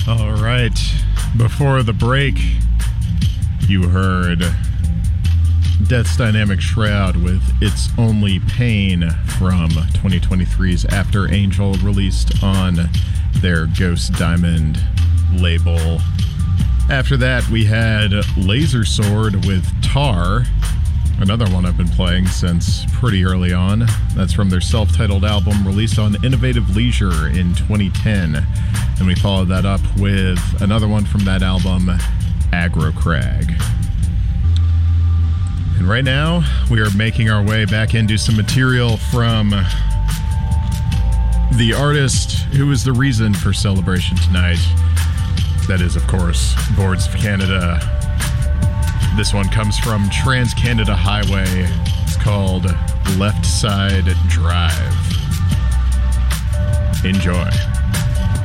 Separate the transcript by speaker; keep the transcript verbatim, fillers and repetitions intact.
Speaker 1: All right. Before the break, you heard Death's Dynamic Shroud with It's Only Pain from twenty twenty-three's After Angel, released on their Ghost Diamond label. After that, we had Laser Sword with Tar, another one I've been playing since pretty early on. That's from their self-titled album released on Innovative Leisure in twenty ten. And we followed that up with another one from that album, Aggro Crag. And right now, we are making our way back into some material from the artist who is the reason for Celebration tonight. That is, of course, Boards of Canada. This one comes from Trans-Canada Highway. It's called Left Side Drive. Enjoy.